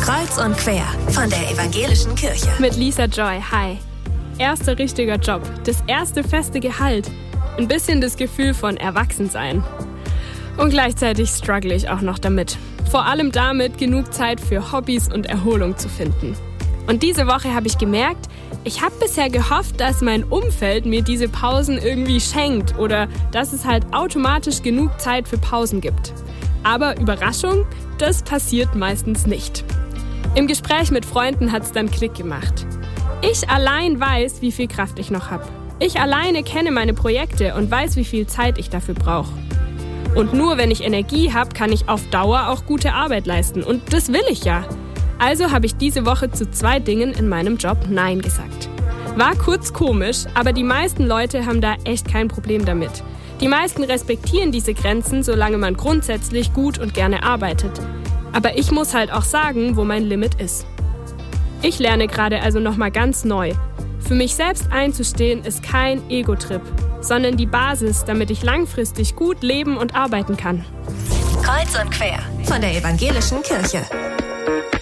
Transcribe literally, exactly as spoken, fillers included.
Kreuz und quer von der Evangelischen Kirche. Mit Lisa Joy, hi. Erster richtiger Job, das erste feste Gehalt, ein bisschen das Gefühl von Erwachsensein. Und gleichzeitig struggle ich auch noch damit. Vor allem damit, genug Zeit für Hobbys und Erholung zu finden. Und diese Woche habe ich gemerkt, ich habe bisher gehofft, dass mein Umfeld mir diese Pausen irgendwie schenkt oder dass es halt automatisch genug Zeit für Pausen gibt. Aber Überraschung, das passiert meistens nicht. Im Gespräch mit Freunden hat es dann Klick gemacht. Ich allein weiß, wie viel Kraft ich noch habe. Ich alleine kenne meine Projekte und weiß, wie viel Zeit ich dafür brauche. Und nur wenn ich Energie habe, kann ich auf Dauer auch gute Arbeit leisten. Und das will ich ja. Also habe ich diese Woche zu zwei Dingen in meinem Job Nein gesagt. War kurz komisch, aber die meisten Leute haben da echt kein Problem damit. Die meisten respektieren diese Grenzen, solange man grundsätzlich gut und gerne arbeitet. Aber ich muss halt auch sagen, wo mein Limit ist. Ich lerne gerade also nochmal ganz neu. Für mich selbst einzustehen ist kein Ego-Trip, sondern die Basis, damit ich langfristig gut leben und arbeiten kann. Kreuz und quer von der Evangelischen Kirche.